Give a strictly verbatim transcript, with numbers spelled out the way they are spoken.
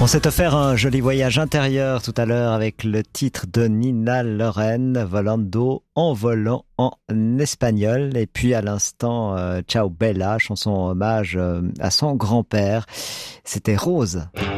On s'est offert un joli voyage intérieur tout à l'heure avec le titre de Nina Loren, Volando, en volant en espagnol. Et puis à l'instant, euh, Ciao Bella, chanson en hommage euh, à son grand-père. C'était Rose.